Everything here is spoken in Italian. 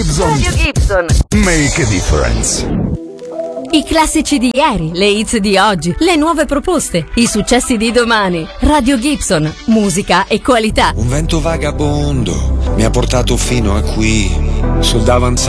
Radio Gibson. Make a difference. I classici di ieri, le hits di oggi, le nuove proposte, i successi di domani. Radio Gibson, musica e qualità. Un vento vagabondo mi ha portato fino a qui, sul davanzale